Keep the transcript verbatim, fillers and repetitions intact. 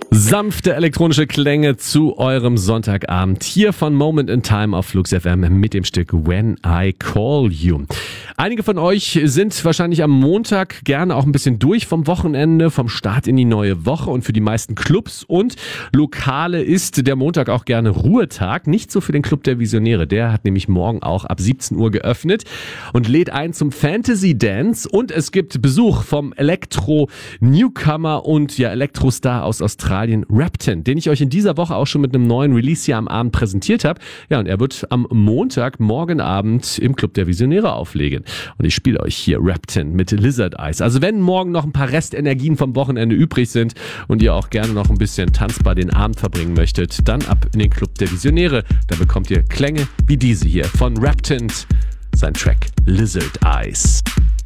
Sanfte elektronische Klänge zu eurem Sonntagabend hier von Moment in Time auf Flux F M mit dem Stück When I Call You. Einige von euch sind wahrscheinlich am Montag gerne auch ein bisschen durch vom Wochenende, vom Start in die neue Woche, und für die meisten Clubs und Lokale ist der Montag auch gerne Ruhetag. Nicht so für den Club der Visionäre, der hat nämlich morgen auch ab siebzehn Uhr geöffnet und lädt ein zum Fantasy Dance, und es gibt Besuch vom Elektro-Newcomer und ja Elektrostar aus Australien, Repton, den ich euch in dieser Woche auch schon mit einem neuen Release hier am Abend präsentiert habe. Ja, und er wird am Montag, morgen Abend im Club der Visionäre auflegen. Und ich spiele euch hier Repton mit Lizard Eyes. Also wenn morgen noch ein paar Restenergien vom Wochenende übrig sind und ihr auch gerne noch ein bisschen tanzbar den Abend verbringen möchtet, dann ab in den Club der Visionäre. Da bekommt ihr Klänge wie diese hier von Repton, sein Track Lizard Eyes.